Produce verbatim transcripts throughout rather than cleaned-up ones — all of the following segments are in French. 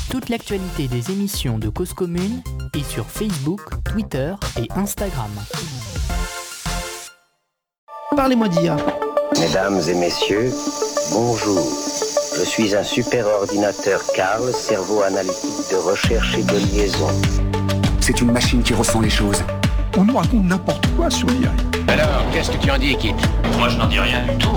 Toute l'actualité des émissions de Cause Commune est sur Facebook, Twitter et Instagram. Parlez-moi d'I A. Mesdames et messieurs, bonjour. Je suis un super ordinateur Carl, cerveau analytique de recherche et de liaison. C'est une machine qui ressent les choses. On nous raconte n'importe quoi sur l'I A. Alors, qu'est-ce que tu en dis, Kit ? Moi, je n'en dis rien du tout.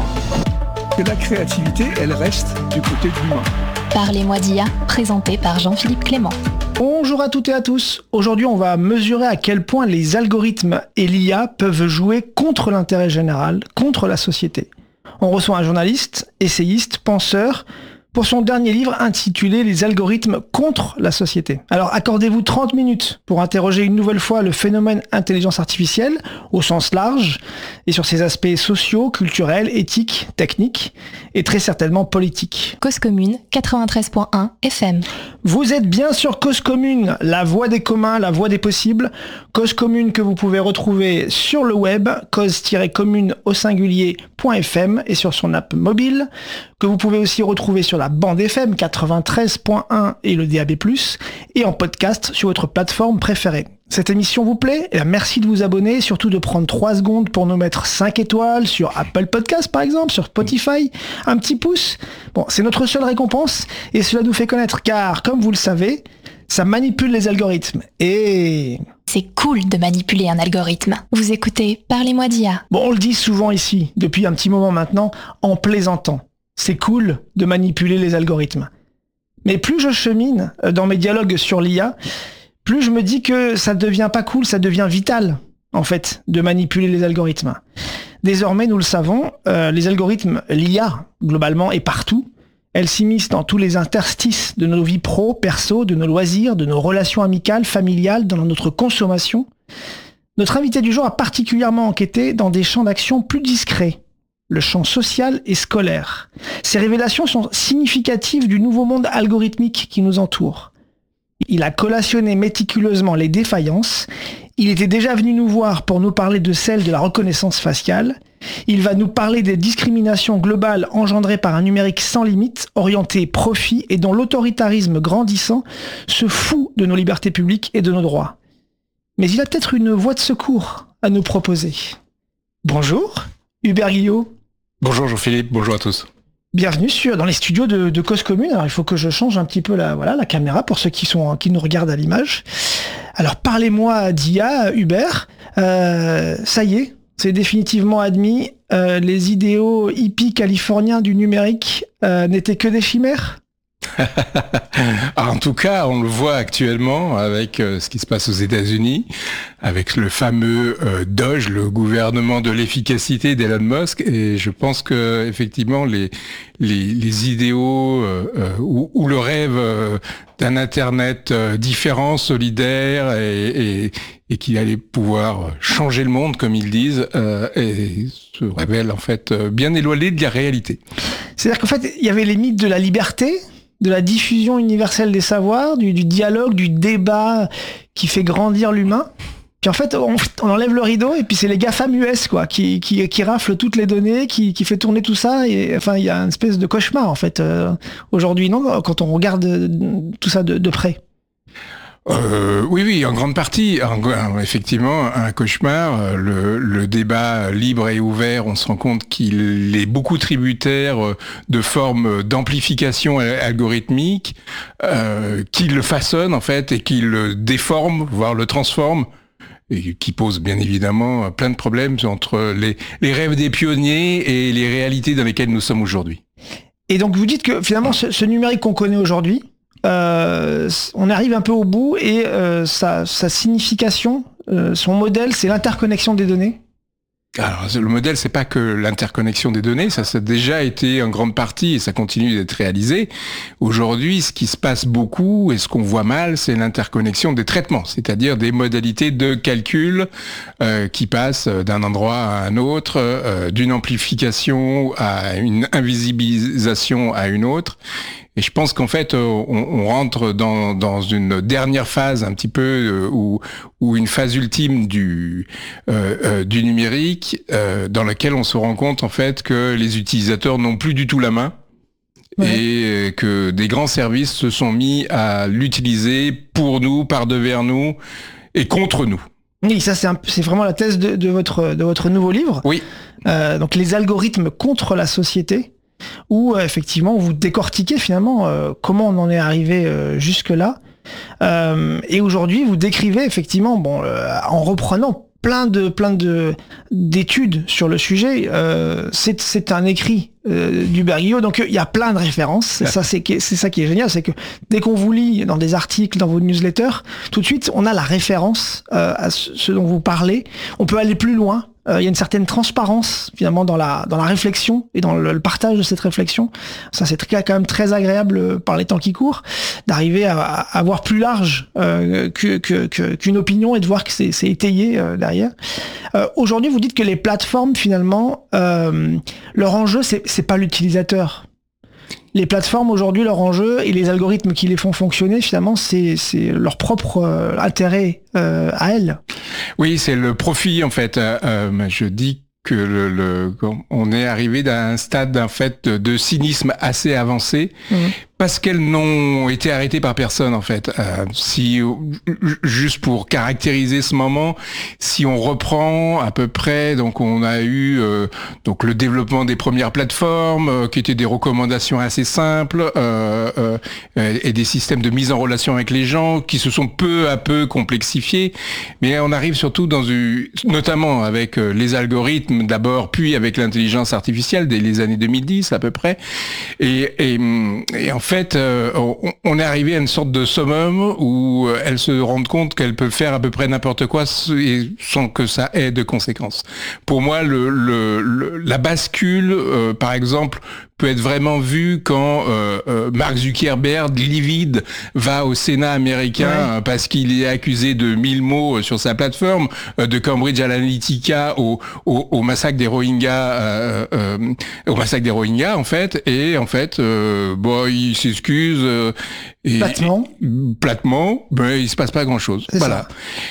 Que la créativité, elle reste du côté de l'humain. Parlez-moi d'I A, présenté par Jean-Philippe Clément. Bonjour à toutes et à tous. Aujourd'hui, on va mesurer à quel point les algorithmes et l'I A peuvent jouer contre l'intérêt général, contre la société. On reçoit un journaliste, essayiste, penseur, pour son dernier livre intitulé « Les algorithmes contre la société ». Alors accordez-vous trente minutes pour interroger une nouvelle fois le phénomène intelligence artificielle au sens large et sur ses aspects sociaux, culturels, éthiques, techniques et très certainement politiques. Cause Commune, quatre-vingt-treize point un F M. Vous êtes bien sur Cause Commune, la voix des communs, la voix des possibles. Cause Commune que vous pouvez retrouver sur le web, cause-commune au singulier point F M et sur son app mobile, que vous pouvez aussi retrouver sur la bande F M quatre-vingt-treize point un et le D A B plus, et en podcast sur votre plateforme préférée. Cette émission vous plaît ? Eh bien, merci de vous abonner, surtout de prendre trois secondes pour nous mettre cinq étoiles sur Apple Podcast par exemple, sur Spotify, un petit pouce. Bon, c'est notre seule récompense et cela nous fait connaître car, comme vous le savez, ça manipule les algorithmes. Et... c'est cool de manipuler un algorithme. Vous écoutez Parlez-moi d'I A. Bon, on le dit souvent ici, depuis un petit moment maintenant, en plaisantant. C'est cool de manipuler les algorithmes. Mais plus je chemine dans mes dialogues sur l'I A, plus je me dis que ça devient pas cool, ça devient vital, en fait, de manipuler les algorithmes. Désormais, nous le savons, euh, les algorithmes, l'I A, globalement, est partout. Elle s'immisce dans tous les interstices de nos vies pro, perso, de nos loisirs, de nos relations amicales, familiales, dans notre consommation. Notre invité du jour a particulièrement enquêté dans des champs d'action plus discrets, le champ social et scolaire. Ces révélations sont significatives du nouveau monde algorithmique qui nous entoure. Il a collationné méticuleusement les défaillances. Il était déjà venu nous voir pour nous parler de celle de la reconnaissance faciale. Il va nous parler des discriminations globales engendrées par un numérique sans limite, orienté profit et dont l'autoritarisme grandissant se fout de nos libertés publiques et de nos droits. Mais il a peut-être une voie de secours à nous proposer. Bonjour, Hubert Guillot. Bonjour Jean-Philippe, bonjour à tous. Bienvenue sur, dans les studios de, de Cause Commune. Alors il faut que je change un petit peu la, voilà, la caméra pour ceux qui, sont, qui nous regardent à l'image. Alors parlez-moi d'I A, Hubert. Euh, ça y est, c'est définitivement admis. Euh, les idéaux hippies californiens du numérique euh, n'étaient que des chimères. En tout cas, on le voit actuellement avec euh, ce qui se passe aux États-Unis, avec le fameux euh, Doge, le gouvernement de l'efficacité d'Elon Musk, et je pense que effectivement les les, les idéaux euh, euh, ou, ou le rêve euh, d'un Internet euh, différent, solidaire et, et, et qui allait pouvoir changer le monde, comme ils disent, euh, et se révèle en fait euh, bien éloigné de la réalité. C'est-à-dire qu'en fait, il y avait les mythes de la liberté, de la diffusion universelle des savoirs, du, du dialogue, du débat qui fait grandir l'humain. Puis en fait, on, on enlève le rideau et puis c'est les GAFAM U S quoi, qui, qui, qui raflent toutes les données, qui, qui fait tourner tout ça. Et enfin, il y a une espèce de cauchemar en fait euh, aujourd'hui, non, quand on regarde tout ça de, de près. Euh, oui, oui, en grande partie. En, effectivement, un cauchemar. Le, le débat libre et ouvert, on se rend compte qu'il est beaucoup tributaire de formes d'amplification algorithmique euh, qui le façonnent en fait et qui le déforment, voire le transforment, et qui pose bien évidemment plein de problèmes entre les, les rêves des pionniers et les réalités dans lesquelles nous sommes aujourd'hui. Et donc vous dites que finalement ce, ce numérique qu'on connaît aujourd'hui, Euh, on arrive un peu au bout et euh, sa, sa signification, euh, son modèle, c'est l'interconnexion des données. Alors, le modèle, c'est pas que l'interconnexion des données, ça, ça a déjà été en grande partie et ça continue d'être réalisé. Aujourd'hui, ce qui se passe beaucoup et ce qu'on voit mal, c'est l'interconnexion des traitements, c'est-à-dire des modalités de calcul euh, qui passent d'un endroit à un autre, euh, d'une amplification à une invisibilisation à une autre. Et je pense qu'en fait, on, on rentre dans, dans une dernière phase un petit peu euh, ou ou une phase ultime du euh, euh, du numérique euh, dans laquelle on se rend compte en fait que les utilisateurs n'ont plus du tout la main Ouais. Et que des grands services se sont mis à l'utiliser pour nous, par devers nous et contre nous. Oui, ça c'est, un, c'est vraiment la thèse de, de, votre, de votre nouveau livre. Oui. Euh, donc les algorithmes contre la société, où euh, effectivement vous décortiquez finalement euh, comment on en est arrivé euh, jusque-là. Euh, et aujourd'hui vous décrivez effectivement, bon, euh, en reprenant plein de plein de d'études sur le sujet. Euh, c'est c'est un écrit euh, d'Hubert Guillot, donc il y a plein de références. C'est ça, c'est c'est ça qui est génial, c'est que dès qu'on vous lit dans des articles, dans vos newsletters, tout de suite on a la référence euh, à ce dont vous parlez. On peut aller plus loin. Il euh, y a une certaine transparence finalement dans la dans la réflexion et dans le, le partage de cette réflexion. Ça c'est très, quand même très agréable euh, par les temps qui courent d'arriver à, à, à voir plus large euh, que, que, que, qu'une opinion et de voir que c'est, c'est étayé euh, derrière. Euh, aujourd'hui, vous dites que les plateformes finalement, euh, leur enjeu c'est c'est pas l'utilisateur. Les plateformes aujourd'hui, leur enjeu et les algorithmes qui les font fonctionner, finalement, c'est, c'est leur propre euh, intérêt euh, à elles. Oui, c'est le profit en fait. Euh, je dis que le, le, on est arrivé à un stade en fait de, de cynisme assez avancé. Mmh. Parce qu'elles n'ont été arrêtées par personne en fait. Euh, si juste pour caractériser ce moment, si on reprend à peu près, donc on a eu euh, donc le développement des premières plateformes euh, qui étaient des recommandations assez simples euh, euh, et des systèmes de mise en relation avec les gens qui se sont peu à peu complexifiés. Mais on arrive surtout dans une, notamment avec les algorithmes d'abord, puis avec l'intelligence artificielle dès les années deux mille dix à peu près. Et, et, et en fait En fait, euh, on est arrivé à une sorte de summum où elles se rendent compte qu'elles peuvent faire à peu près n'importe quoi sans que ça ait de conséquences. Pour moi, le, le, le, la bascule, euh, par exemple, peut être vraiment vue quand euh, euh, Mark Zuckerberg, livide, va au Sénat américain ouais. euh, parce qu'il est accusé de mille mots sur sa plateforme, euh, de Cambridge Analytica au, au, au massacre des Rohingyas, euh, euh, au massacre des Rohingyas en fait, et en fait, euh, bon, il s'excuse euh, et, platement, et, platement, ben il se passe pas grand chose. C'est voilà. Ça.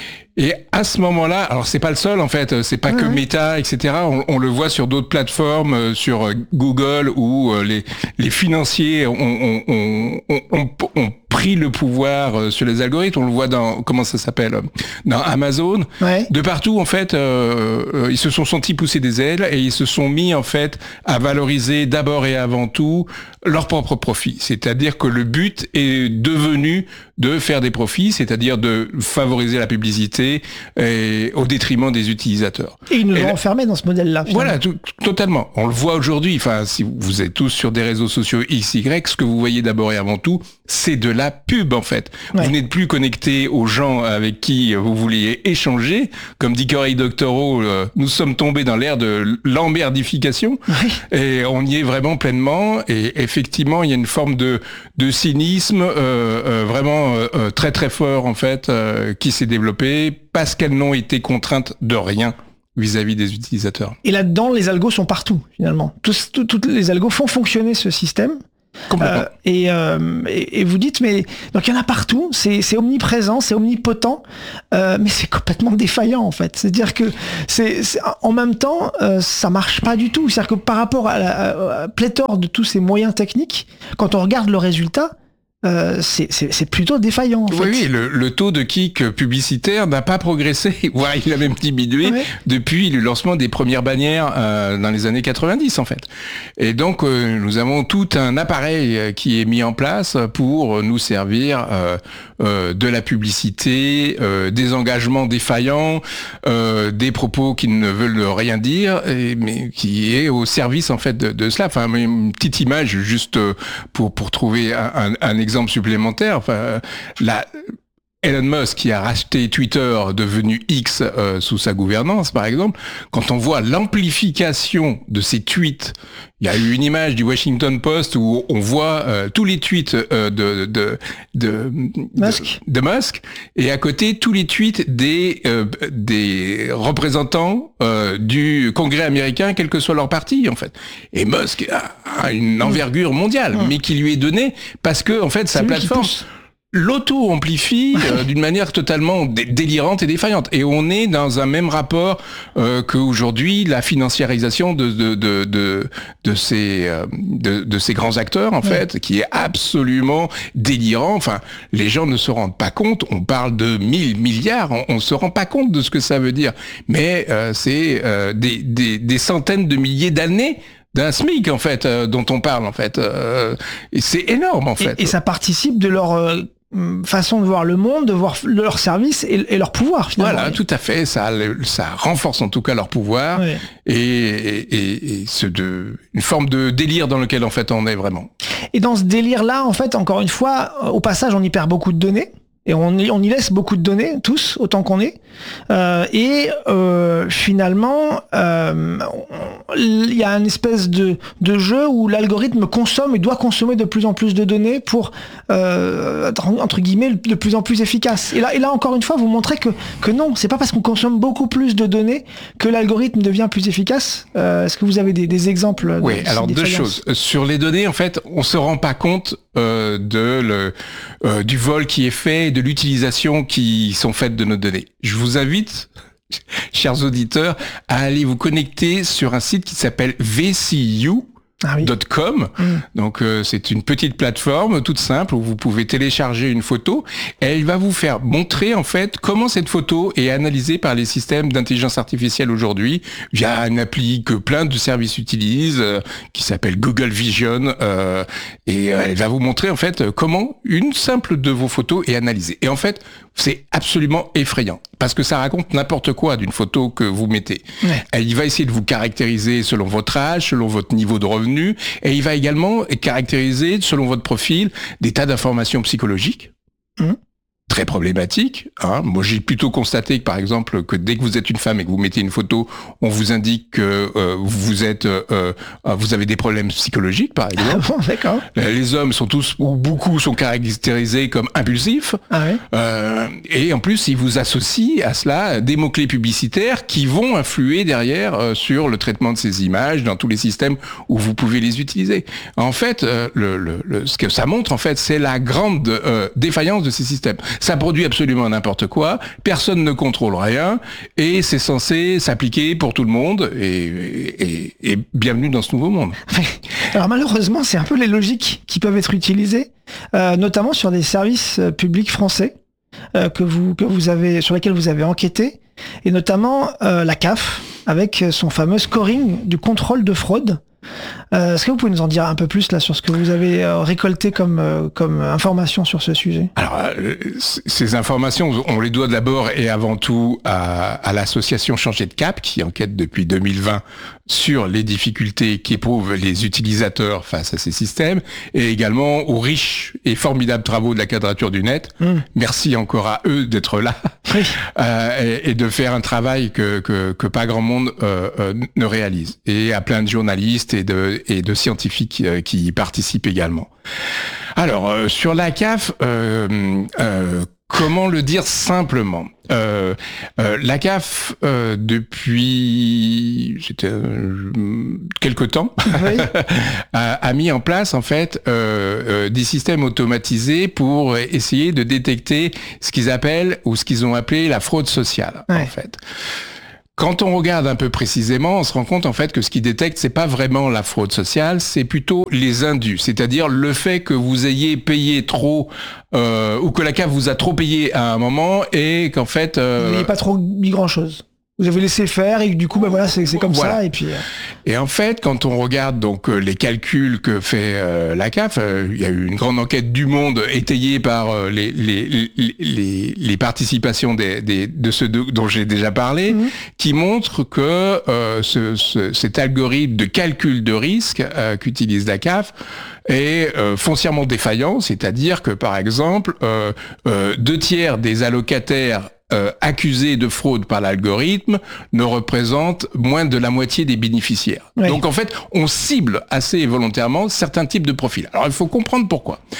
Et à ce moment-là, alors c'est pas le seul en fait, c'est pas ouais, que ouais. Meta, et cetera. On, on le voit sur d'autres plateformes, euh, sur Google où euh, les les financiers ont on, on, on, on, on pris le pouvoir sur les algorithmes. On le voit dans comment ça s'appelle, dans Amazon. Ouais. De partout en fait, euh, euh, ils se sont sentis pousser des ailes et ils se sont mis en fait à valoriser d'abord et avant tout leur propre profit. C'est-à-dire que le but est devenu de faire des profits, c'est-à-dire de favoriser la publicité et au détriment des utilisateurs. Et ils nous et ont là, enfermés dans ce modèle-là. Finalement. Voilà, tout, totalement. On le voit aujourd'hui. Enfin, si vous êtes tous sur des réseaux sociaux X Y, ce que vous voyez d'abord et avant tout, c'est de la pub en fait. Ouais. Vous n'êtes plus connecté aux gens avec qui vous vouliez échanger. Comme dit Cory Doctorow, euh, nous sommes tombés dans l'ère de l'emmerdification. Oui. Et on y est vraiment pleinement. Et effectivement, il y a une forme de, de cynisme euh, euh, vraiment euh, très très fort en fait euh, qui s'est développé parce qu'elles n'ont été contraintes de rien vis-à-vis des utilisateurs. Et là-dedans, les algos sont partout finalement. Tous, tout, toutes les algos font fonctionner ce système. Euh, et, euh, et, et vous dites, mais donc il y en a partout, c'est, c'est omniprésent, c'est omnipotent, euh, mais c'est complètement défaillant en fait. C'est-à-dire que c'est, c'est en même temps, euh, ça marche pas du tout. C'est-à-dire que par rapport à la, à la pléthore de tous ces moyens techniques, quand on regarde le résultat, Euh, c'est, c'est, c'est plutôt défaillant. En oui, fait. oui, le, le taux de kick publicitaire n'a pas progressé, voire il a même diminué ouais. depuis le lancement des premières bannières euh, dans les années quatre-vingt-dix en fait. Et donc euh, nous avons tout un appareil qui est mis en place pour nous servir euh, euh, de la publicité, euh, des engagements défaillants, euh, des propos qui ne veulent rien dire, et, mais qui est au service en fait de, de cela. Enfin, une petite image juste pour pour trouver un, un, un exemple exemple supplémentaire, enfin, la, Elon Musk qui a racheté Twitter, devenu X euh, sous sa gouvernance, par exemple, quand on voit l'amplification de ses tweets, il y a eu une image du Washington Post où on voit euh, tous les tweets euh, de, de, de, Musk. de, de Musk, et à côté tous les tweets des, euh, des représentants euh, du Congrès américain, quel que soit leur parti, en fait. Et Musk a, a une envergure mondiale, mmh. mais qui lui est donnée parce que, en fait, sa plateforme... l'auto-amplifie euh, d'une manière totalement dé- délirante et défaillante. Et on est dans un même rapport euh, qu'aujourd'hui la financiarisation de de de de, de ces euh, de, de ces grands acteurs en fait, ouais. qui est absolument délirant. Enfin, les gens ne se rendent pas compte. On parle de mille milliards, on, on se rend pas compte de ce que ça veut dire. Mais euh, c'est euh, des, des des centaines de milliers d'années d'un SMIC en fait euh, dont on parle en fait. Euh, et c'est énorme en fait. Et, et ça participe de leur euh... façon de voir le monde, de voir leur service et, et leur pouvoir finalement. Voilà, tout à fait. Ça, ça renforce en tout cas leur pouvoir oui. et, et, et ce de, une forme de délire dans lequel en fait on est vraiment. Et dans ce délire-là, en fait, encore une fois, au passage, on y perd beaucoup de données. Et on y, on y laisse beaucoup de données, tous, autant qu'on est. Euh, et euh, finalement, euh, il y a une espèce de, de jeu où l'algorithme consomme et doit consommer de plus en plus de données pour, euh, entre guillemets, de plus en plus efficace. Et là, et là encore une fois, vous montrez que, que non, c'est pas parce qu'on consomme beaucoup plus de données que l'algorithme devient plus efficace. Euh, est-ce que vous avez des, des exemples? Oui, de, alors deux choses. Sur les données, en fait, on se rend pas compte euh, de le, euh, du vol qui est fait, de l'utilisation qui sont faites de nos données. Je vous invite, chers auditeurs, à aller vous connecter sur un site qui s'appelle V C U. Ah oui. .com. Mmh. Donc euh, c'est une petite plateforme toute simple où vous pouvez télécharger une photo et elle va vous faire montrer en fait comment cette photo est analysée par les systèmes d'intelligence artificielle aujourd'hui via une appli que plein de services utilisent euh, qui s'appelle Google Vision euh, et euh, elle va vous montrer en fait comment une simple de vos photos est analysée. Et en fait c'est absolument effrayant parce que ça raconte n'importe quoi d'une photo que vous mettez. Ouais. Et il va essayer de vous caractériser selon votre âge, selon votre niveau de revenu, et il va également caractériser selon votre profil des tas d'informations psychologiques. Mmh. Très problématique. Hein. Moi, j'ai plutôt constaté que, par exemple, que dès que vous êtes une femme et que vous mettez une photo, on vous indique que euh, vous êtes, euh, vous avez des problèmes psychologiques, par exemple. Ah bon, d'accord. Les hommes sont tous ou beaucoup sont caractérisés comme impulsifs. Ah oui. Euh, et en plus, ils vous associent à cela des mots-clés publicitaires qui vont influer derrière euh, sur le traitement de ces images dans tous les systèmes où vous pouvez les utiliser. En fait, euh, le, le, le, ce que ça montre, en fait, c'est la grande euh, défaillance de ces systèmes. Ça produit absolument n'importe quoi, personne ne contrôle rien, et c'est censé s'appliquer pour tout le monde, et, et, et bienvenue dans ce nouveau monde. Alors malheureusement, c'est un peu les logiques qui peuvent être utilisées, euh, notamment sur des services publics français euh, que vous, que vous avez, sur lesquels vous avez enquêté, et notamment euh, la C A F, avec son fameux scoring du contrôle de fraude. Euh, est-ce que vous pouvez nous en dire un peu plus là sur ce que vous avez euh, récolté comme euh, comme information sur ce sujet? Alors, euh, ces informations, on les doit d'abord et avant tout à, à l'association Changer de Cap, qui enquête depuis deux mille vingt sur les difficultés qu'éprouvent les utilisateurs face à ces systèmes, et également aux riches et formidables travaux de la Quadrature du Net. Mmh. Merci encore à eux d'être là oui. euh, et, et de faire un travail que que, que pas grand monde euh, euh, ne réalise. Et à plein de journalistes et de et de scientifiques euh, qui y participent également. Alors euh, sur la C A F, euh, euh, comment le dire simplement? Euh, euh, la C A F, euh, depuis c'était euh, quelque temps, oui. a, a mis en place en fait euh, euh, des systèmes automatisés pour essayer de détecter ce qu'ils appellent ou ce qu'ils ont appelé la fraude sociale, ouais. en fait. Quand on regarde un peu précisément, on se rend compte en fait que ce qui détecte, c'est pas vraiment la fraude sociale, c'est plutôt les indus, c'est-à-dire le fait que vous ayez payé trop euh, ou que la C A F vous a trop payé à un moment et qu'en fait euh, vous n'avez pas trop mis grand-chose. Vous avez laissé faire et du coup, ben voilà, c'est, c'est comme voilà. ça. Et puis. Euh... Et en fait, quand on regarde donc les calculs que fait euh, la C A F, euh, il y a eu une grande enquête du Monde étayée par euh, les, les, les, les, les participations des, des, de ceux de, dont j'ai déjà parlé, mmh. qui montre que euh, ce, ce, cet algorithme de calcul de risque euh, qu'utilise la C A F est euh, foncièrement défaillant, c'est-à-dire que par exemple, euh, euh, deux tiers des allocataires Euh, accusés de fraude par l'algorithme ne représentent moins de la moitié des bénéficiaires. Oui. Donc en fait, on cible assez volontairement certains types de profils. Alors il faut comprendre pourquoi.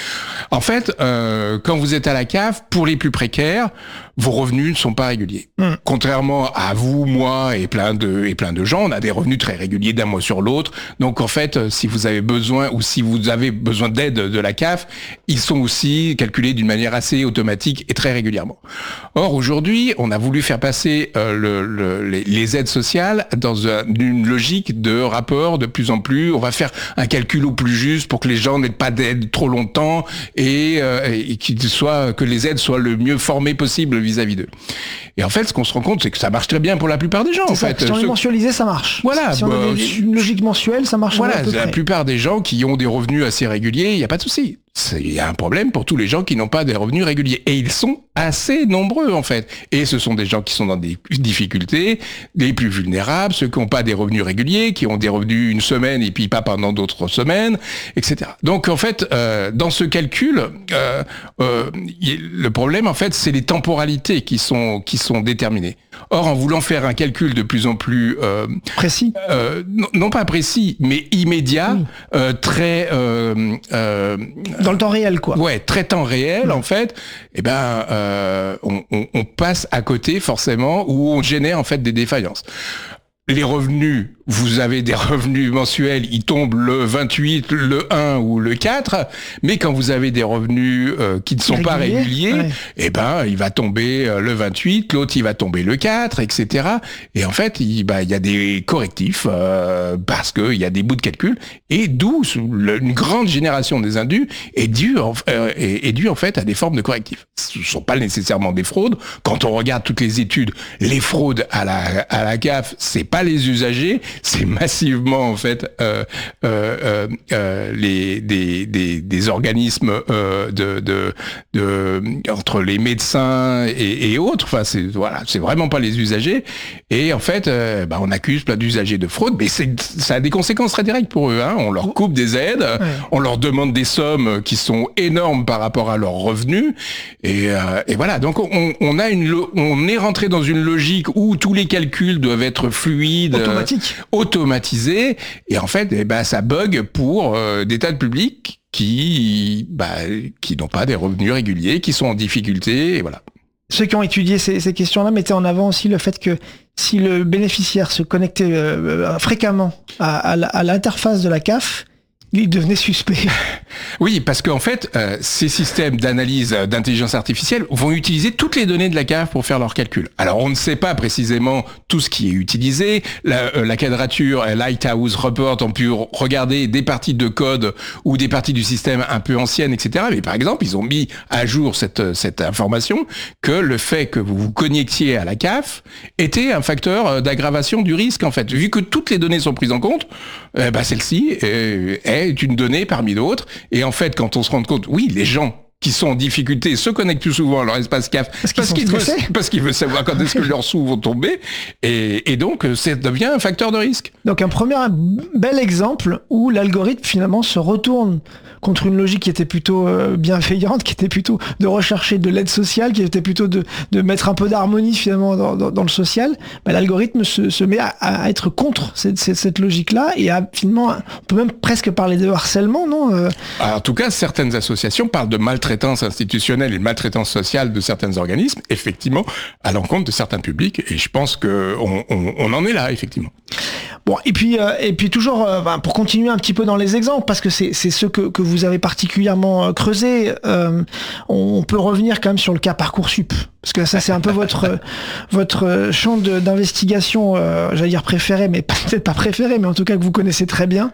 En fait, euh, quand vous êtes à la C A F, pour les plus précaires, vos revenus ne sont pas réguliers. Mmh. Contrairement à vous, moi et plein de et plein de gens, on a des revenus très réguliers d'un mois sur l'autre. Donc en fait, si vous avez besoin ou si vous avez besoin d'aide de la C A F, ils sont aussi calculés d'une manière assez automatique et très régulièrement. Or aujourd'hui, on a voulu faire passer euh, le, le, les, les aides sociales dans un, une logique de rapport de plus en plus. On va faire un calcul au plus juste pour que les gens n'aient pas d'aide trop longtemps et, euh, et qu'il soit que les aides soient le mieux formées possible vis-à-vis d'eux. Et en fait, ce qu'on se rend compte, c'est que ça marche très bien pour la plupart des gens. C'est en ça, fait. Si on Ceux... est mensualisé, ça marche. Voilà. Si on bah, a une logique mensuelle, ça marche. Voilà, à peu la près. plupart des gens qui ont des revenus assez réguliers, il n'y a pas de souci. Il y a un problème pour tous les gens qui n'ont pas des revenus réguliers. Et ils sont assez nombreux, en fait. Et ce sont des gens qui sont dans des difficultés, les plus vulnérables, ceux qui n'ont pas des revenus réguliers, qui ont des revenus une semaine et puis pas pendant d'autres semaines, et cetera. Donc, en fait, euh, dans ce calcul, euh, euh, le problème, en fait, c'est les temporalités qui sont, qui sont déterminées. Or, en voulant faire un calcul de plus en plus... Euh, précis euh, non, non pas précis, mais immédiat, oui. euh, très... Euh, euh, dans le temps réel, quoi. Ouais, très temps réel, mmh. en fait, eh ben, euh, on, on, on passe à côté, forcément, où on génère, en fait, des défaillances. Les revenus, vous avez des revenus mensuels, ils tombent le vingt-huit, le un ou le quatre, mais quand vous avez des revenus euh, qui ne sont Régulier, pas réguliers, ouais. eh ben, il va tomber euh, le vingt-huit, l'autre il va tomber le quatre, et cetera. Et en fait, il bah, y a des correctifs euh, parce qu'il y a des bouts de calcul, et d'où le, une grande génération des indus est due, euh, est, est due en fait à des formes de correctifs. Ce ne sont pas nécessairement des fraudes. Quand on regarde toutes les études, les fraudes à la à la C A F, c'est pas les usagers, c'est massivement en fait euh, euh, euh, les des, des, des organismes euh, de, de, de entre les médecins et, et autres. Enfin, c'est voilà, c'est vraiment pas les usagers. Et en fait, euh, bah, on accuse plein d'usagers de fraude, mais c'est, ça a des conséquences très directes pour eux. Hein. On leur coupe des aides, ouais. on leur demande des sommes qui sont énormes par rapport à leurs revenus. Et, euh, et voilà. Donc on, on a une, on est rentré dans une logique où tous les calculs doivent être fluides. Automatique. Euh, automatisé, et en fait, eh ben, ça bug pour euh, des tas de publics qui, bah, qui n'ont pas des revenus réguliers, qui sont en difficulté, et voilà. Ceux qui ont étudié ces, ces questions-là mettaient en avant aussi le fait que si le bénéficiaire se connectait euh, fréquemment à, à, à l'interface de la C A F, il devenait suspect. Oui, parce qu'en fait, euh, ces systèmes d'analyse d'intelligence artificielle vont utiliser toutes les données de la C A F pour faire leurs calculs. Alors, on ne sait pas précisément tout ce qui est utilisé. La, euh, la quadrature, Lighthouse Report ont pu regarder des parties de code ou des parties du système un peu anciennes, et cetera. Mais par exemple, ils ont mis à jour cette, cette information que le fait que vous vous connectiez à la C A F était un facteur d'aggravation du risque, en fait. Vu que toutes les données sont prises en compte, euh, bah, celle-ci est, est est une donnée parmi d'autres. Et en fait, quand on se rend compte, oui, les gens qui sont en difficulté se connectent plus souvent à leur espace C A F parce qu'ils, parce qu'ils, veulent, parce qu'ils veulent savoir quand est-ce que leurs sous vont tomber. Et, et donc, ça devient un facteur de risque. Donc, un premier un bel exemple où l'algorithme, finalement, se retourne contre une logique qui était plutôt euh, bienveillante, qui était plutôt de rechercher de l'aide sociale, qui était plutôt de, de mettre un peu d'harmonie, finalement, dans, dans, dans le social. Bah, l'algorithme se, se met à, à être contre cette, cette, cette logique-là et à, finalement, on peut même presque parler de harcèlement, non euh... Alors, en tout cas, certaines associations parlent de maltraitance institutionnelle et de maltraitance sociale de certains organismes, effectivement, à l'encontre de certains publics. Et je pense qu'on on, on en est là, effectivement. Bon, et puis, euh, et puis toujours, euh, ben, pour continuer un petit peu dans les exemples, parce que c'est, c'est ceux que, que vous avez particulièrement euh, creusés, euh, on peut revenir quand même sur le cas Parcoursup, parce que ça, c'est un peu votre votre champ de, d'investigation, euh, j'allais dire préféré, mais peut-être pas préféré, mais en tout cas que vous connaissez très bien.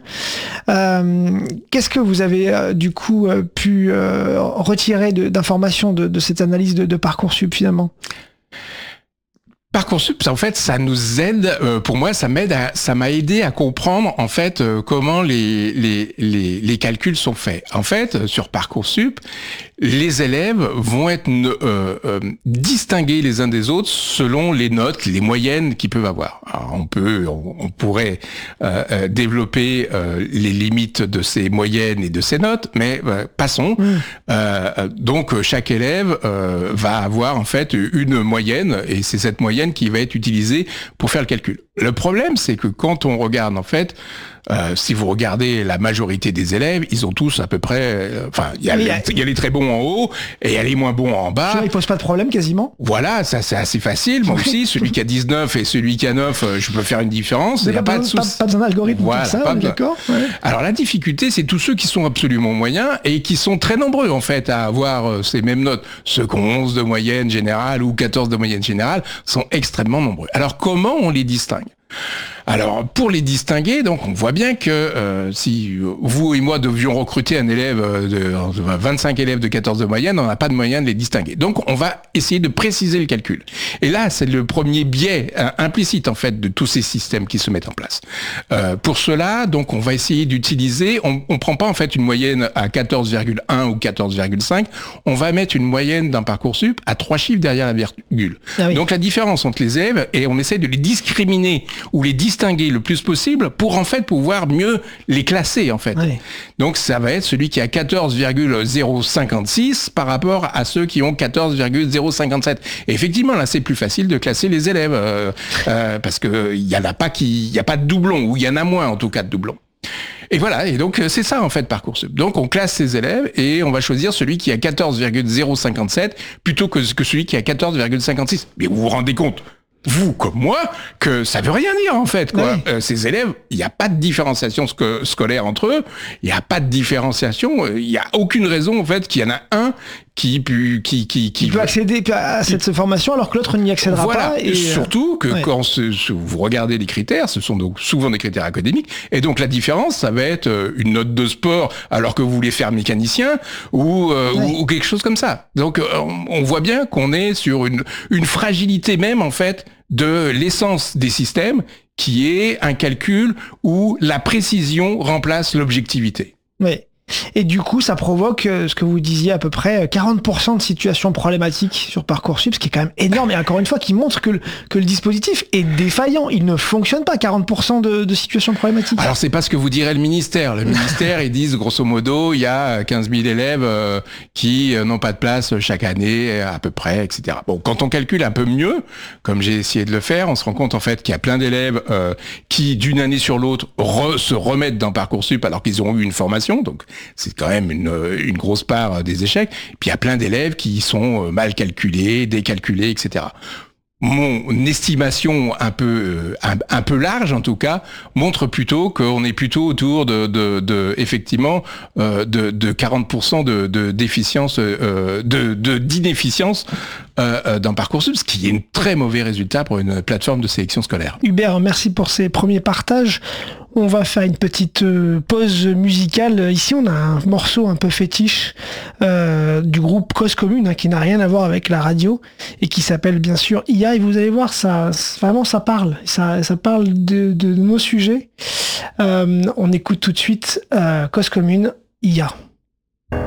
Euh, qu'est-ce que vous avez euh, du coup euh, pu euh, retirer de, d'informations de, de cette analyse de, de Parcoursup finalement ? Parcoursup, en fait, ça nous aide. Euh, pour moi, ça m'aide, à, ça m'a aidé à comprendre en fait euh, comment les, les les les calculs sont faits. En fait, sur Parcoursup, les élèves vont être euh, euh, distingués les uns des autres selon les notes, les moyennes qu'ils peuvent avoir. Alors, on peut, on, on pourrait euh, euh, développer euh, les limites de ces moyennes et de ces notes, mais euh, passons. Mmh. Euh, donc, chaque élève euh, va avoir en fait une moyenne, et c'est cette moyenne qui va être utilisée pour faire le calcul. Le problème, c'est que quand on regarde en fait Euh, si vous regardez la majorité des élèves, ils ont tous à peu près... euh, Enfin, il y, a Oui, les- a- il y a les très bons en haut et il y a les moins bons en bas. Ça, il pose pas de problème quasiment. Voilà, ça c'est assez facile. Moi aussi, celui qui a dix-neuf et celui qui a neuf, euh, je peux faire une différence. Il n'y a pas de besoin, souci. pas besoin d'algorithme Voilà, pour ça, pas on est besoin. d'accord ouais. Alors la difficulté, c'est tous ceux qui sont absolument moyens et qui sont très nombreux en fait à avoir euh, ces mêmes notes. Ceux qui ont onze de moyenne générale ou quatorze de moyenne générale sont extrêmement nombreux. Alors comment on les distingue ? Alors, pour les distinguer, donc, on voit bien que euh, si vous et moi devions recruter un élève de vingt-cinq élèves de quatorze de moyenne, on n'a pas de moyen de les distinguer. Donc, on va essayer de préciser le calcul. Et là, c'est le premier biais euh, implicite, en fait, de tous ces systèmes qui se mettent en place. Euh, pour cela, donc, on va essayer d'utiliser, on ne prend pas, en fait, une moyenne à quatorze virgule un ou quatorze virgule cinq, on va mettre une moyenne d'un Parcoursup à trois chiffres derrière la virgule. Ah oui. Donc, la différence entre les élèves, et on essaie de les discriminer ou les distinguer le plus possible pour en fait pouvoir mieux les classer en fait. Ouais. Donc ça va être celui qui a quatorze virgule zéro cinquante-six par rapport à ceux qui ont quatorze virgule zéro cinquante-sept. Et effectivement là c'est plus facile de classer les élèves euh, euh, parce que il y en a pas qui, il y a pas de doublons ou il y en a moins en tout cas de doublons. Et voilà, et donc c'est ça en fait Parcoursup. Donc on classe ces élèves et on va choisir celui qui a quatorze virgule zéro cinquante-sept plutôt que, que celui qui a quatorze virgule cinquante-six. Mais vous vous rendez compte, vous comme moi, que ça veut rien dire en fait quoi. Oui. Euh, ces élèves, il n'y a pas de différenciation sco- scolaire entre eux, il n'y a pas de différenciation, euh, il n'y a aucune raison en fait qu'il y en a un qui pu- qui qui qui Il peut accéder à cette formation alors que l'autre n'y accédera voilà. pas. Et, Surtout que ouais. quand ce- ce- vous regardez les critères, ce sont donc souvent des critères académiques, et donc la différence, ça va être euh, une note de sport alors que vous voulez faire mécanicien ou, euh, Ouais. ou, ou quelque chose comme ça. Donc euh, on, on voit bien qu'on est sur une, une fragilité même en fait de l'essence des systèmes, qui est un calcul où la précision remplace l'objectivité. Ouais. Et du coup, ça provoque euh, ce que vous disiez à peu près euh, quarante pour cent de situations problématiques sur Parcoursup, ce qui est quand même énorme. Et encore une fois, qui montre que le, que le dispositif est défaillant. Il ne fonctionne pas, quarante pour cent de, de situations problématiques. Alors c'est pas ce que vous dirait le ministère. Le ministère, ils disent grosso modo, il y a quinze mille élèves euh, qui euh, n'ont pas de place chaque année, à peu près, et cetera. Bon, quand on calcule un peu mieux, comme j'ai essayé de le faire, on se rend compte en fait qu'il y a plein d'élèves euh, qui, d'une année sur l'autre, re- se remettent dans Parcoursup alors qu'ils ont eu une formation. Donc c'est quand même une, une grosse part des échecs. Puis il y a plein d'élèves qui sont mal calculés, décalculés, et cetera. Mon estimation un peu un, un peu large en tout cas montre plutôt qu'on est plutôt autour de, de, de effectivement euh, de, de quarante pour cent de, de déficience euh, de, de d'inefficience euh, dans Parcoursup, ce qui est un très mauvais résultat pour une plateforme de sélection scolaire. Hubert, merci pour ces premiers partages. On va faire une petite euh, pause musicale. Ici, on a un morceau un peu fétiche euh, du groupe Cause Commune, hein, qui n'a rien à voir avec la radio et qui s'appelle bien sûr I A. Et vous allez voir, ça, vraiment, ça parle. Ça, ça parle de, de nos sujets. Euh, on écoute tout de suite euh, Cause Commune, I A.